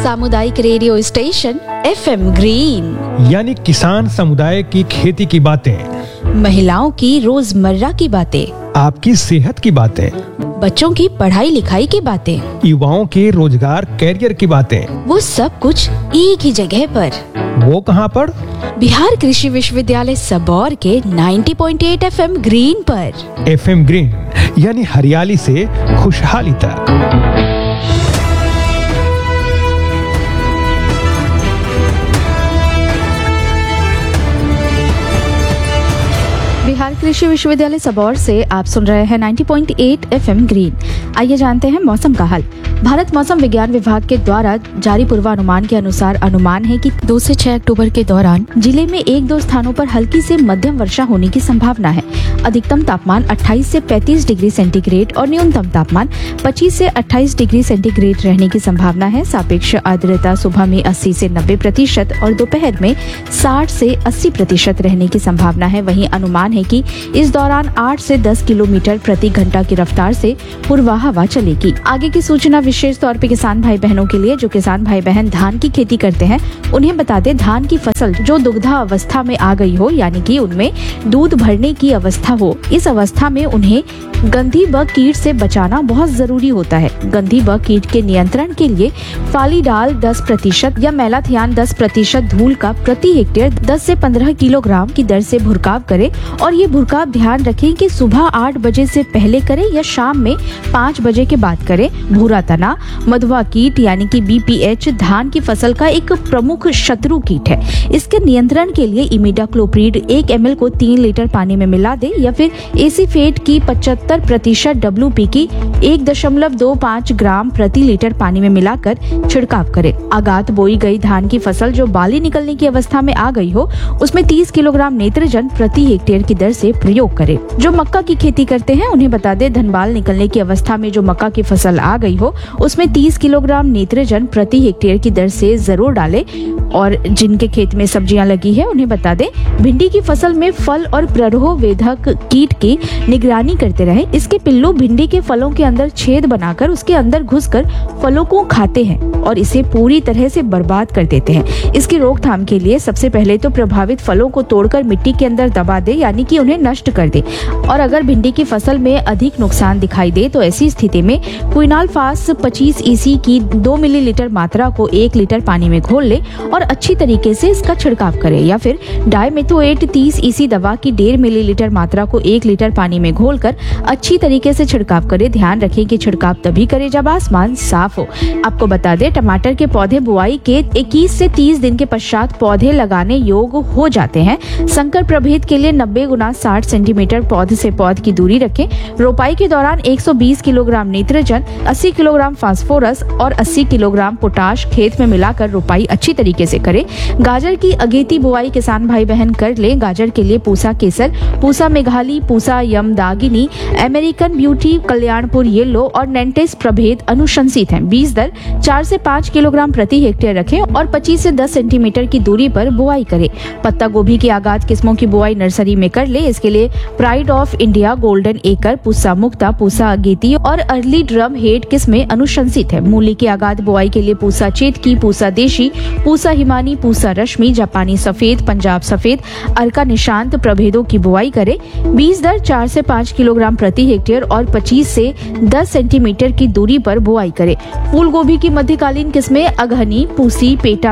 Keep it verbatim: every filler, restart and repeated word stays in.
सामुदायिक radio station F M green, यानी किसान समुदाय की खेती की बातें, महिलाओं की रोजमर्रा की बातें, आपकी सेहत की बातें, बच्चों की पढ़ाई लिखाई की बातें, युवाओं के रोजगार कैरियर की बातें, वो सब कुछ एक ही जगह पर। वो कहाँ पर? बिहार कृषि विश्वविद्यालय सबौर के नब्बे पॉइंट आठ एफ एम ग्रीन पर। एफ एम ग्रीन यानी हरियाली से खुशहाली तक। बिहार कृषि विश्वविद्यालय सबौर से आप सुन रहे हैं नब्बे पॉइंट आठ एफ एम ग्रीन। आइए जानते हैं मौसम का हाल। भारत मौसम विज्ञान विभाग के द्वारा जारी पूर्वानुमान के अनुसार अनुमान है कि दो से छह अक्टूबर के दौरान जिले में एक दो स्थानों पर हल्की से मध्यम वर्षा होने की संभावना है। अधिकतम तापमान अट्ठाईस से पैंतीस डिग्री सेंटीग्रेड और न्यूनतम तापमान पच्चीस से अट्ठाईस डिग्री सेंटीग्रेड रहने की संभावना है। सापेक्ष आर्द्रता सुबह में अस्सी से नब्बे प्रतिशत और दोपहर में साठ से अस्सी प्रतिशत रहने की संभावना है। वहीं अनुमान है कि इस दौरान आठ से दस किलोमीटर प्रति घंटा की रफ्तार से पूर्वा हवा चलेगी। आगे की सूचना विशेष तौर पे किसान भाई बहनों के लिए। जो किसान भाई बहन धान की खेती करते हैं उन्हें बता दें, धान की फसल जो दुग्धा अवस्था में आ गई हो, यानी कि उनमें दूध भरने की अवस्था हो, इस अवस्था में उन्हें गंधी बग कीट से बचाना बहुत जरूरी होता है। गंधी बग कीट के नियंत्रण के लिए फालीडाल दस प्रतिशत या मेलाथियान दस प्रतिशत धूल का प्रति हेक्टेयर दस से पंद्रह किलोग्राम की दर से भुरकाव करें। और ये भुरकाव ध्यान रखें कि सुबह आठ बजे से पहले करें या शाम में पाँच बजे के बाद करें। भूरा तना मधुआ कीट यानी कि बी पी एच धान की फसल का एक प्रमुख शत्रु कीट है। इसके नियंत्रण के लिए इमिडाक्लोप्रिड एक एम एल को तीन लीटर पानी में मिला दे या फिर एसीफेट की पचहत्तर प्रतिशत डब्ल्यू पी की एक दशमलव दो पाँच ग्राम प्रति लीटर पानी में मिलाकर छिड़काव करें। आगात बोई गई धान की फसल जो बाली निकलने की अवस्था में आ गई हो, उसमें तीस किलोग्राम नेत्रजन प्रति हेक्टेयर की दर से प्रयोग करें। जो मक्का की खेती करते हैं उन्हें बता दें, धनबाल निकलने की अवस्था में जो मक्का की फसल आ गई हो उसमें तीस किलोग्राम नेत्रजन प्रति हेक्टेयर की दर से जरूर डालें। और जिनके खेत में सब्जियां लगी है उन्हें बता दें, भिंडी की फसल में फल और प्ररोह वेधक कीट की निगरानी करते रहें। इसके पिल्लू भिंडी के फलों के अंदर छेद बनाकर उसके अंदर घुसकर फलों को खाते हैं और इसे पूरी तरह से बर्बाद कर देते हैं। इसकी रोकथाम के लिए सबसे पहले तो प्रभावित फलों को तोड़कर मिट्टी के अंदर दबा दे, यानी कि उन्हें नष्ट कर दे। और अगर भिंडी की फसल में अधिक नुकसान दिखाई दे तो ऐसी स्थिति में क्विनालफास पच्चीस ईसी की दो मिलीलीटर मात्रा को एक लीटर पानी में घोल ले और अच्छी तरीके से इसका छिड़काव करें। या फिर डाइमेथोएट तीस ईसी दवा की डेढ़ मिलीलीटर मात्रा को एक लीटर पानी में घोलकर अच्छी तरीके से छिड़काव करें। ध्यान रखें कि छिड़काव तभी करें जब आसमान साफ हो। आपको बता दें, टमाटर के पौधे बुआई के इक्कीस से तीस दिन के पश्चात पौधे लगाने योग्य हो जाते हैं। संकर प्रभेद के लिए नब्बे गुना साठ सेंटीमीटर पौधे से पौध की दूरी रखें। रोपाई के दौरान एक सौ बीस किलोग्राम नेत्रजन, अस्सी किलोग्राम फास्फोरस और अस्सी किलोग्राम पोटाश खेत में मिलाकर रोपाई अच्छी तरीके से करें। गाजर की अगेती बुआई किसान भाई बहन कर ले। गाजर के लिए पूसा केसर, Pusa Meghali, Pusa यमदागिनी, American beauty, Kalyanpur yellow और नेंटेस प्रभेद अनुशंसित हैं। बीज दर चार से पाँच किलोग्राम प्रति हेक्टेयर रखें और पच्चीस से दस सेंटीमीटर की दूरी पर बुआई करें। पत्ता गोभी की आगात किस्मों की बुआई नर्सरी में कर ले। इसके लिए प्राइड ऑफ इंडिया, गोल्डन एकर, पूसा मुक्ता, पूसा अगेती और अर्ली ड्रम हेड किस्में अनुशंसित है। मूली की आगात बुआई के लिए पूसा चेतकी, पूसा देशी, पूसा हिमानी, पूसा रश्मि, जापानी सफेद, पंजाब सफेद, अर्का निशांत प्रभेदों की बुआई करें। बीज दर चार से पाँच किलोग्राम प्रति हेक्टेयर और पच्चीस से दस सेंटीमीटर की दूरी पर बुआई करें। फूल गोभी की मध्यकालीन किस्में अगहनी, पूसी, पेटा